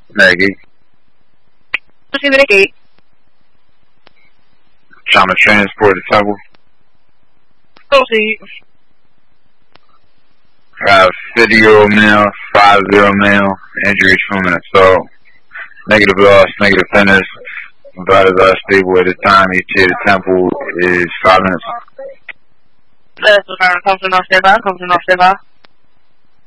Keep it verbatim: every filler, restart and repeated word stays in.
Maggie. Proceed with the gate. Trying to transport the temple. Proceed. I have fifty-year-old male, five-year-old male, injuries from an assault. Negative loss, negative finish. Vitals are stable at the time. Each year the temple is five minutes. That's what I'm coming off there, comes off there.